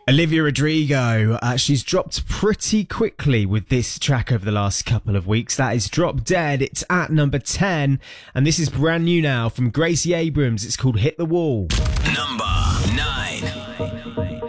Olivia Rodrigo, she's dropped pretty quickly with this track over the last couple of weeks. That is Drop Dead. It's at number 10. And this is brand new now from Gracie Abrams. It's called Hit the Wall. Number 9.